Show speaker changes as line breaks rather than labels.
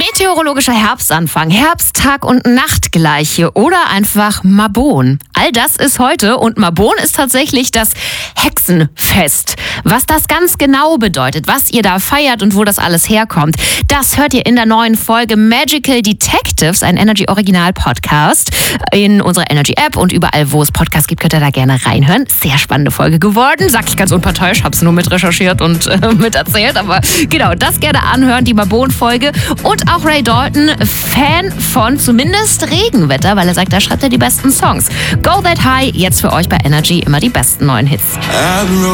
Meteorologischer Herbstanfang, Herbsttag und Nachtgleiche oder einfach Mabon. All das ist heute und Mabon ist tatsächlich das Hexenfest. Was das ganz genau bedeutet, was ihr da feiert und wo das alles herkommt, das hört ihr in der neuen Folge Magical Detectives, ein Energy-Original-Podcast in unserer Energy-App und überall, wo es Podcasts gibt, könnt ihr da gerne reinhören. Sehr spannende Folge geworden, sag ich ganz unparteiisch, hab's nur mit recherchiert und mit erzählt, aber genau, das gerne anhören, die Mabon-Folge. Und auch Ray Dalton, Fan von zumindest Regenwetter, weil er sagt, da schreibt er die besten Songs. Go That High, jetzt für euch bei Energy immer die besten neuen Hits.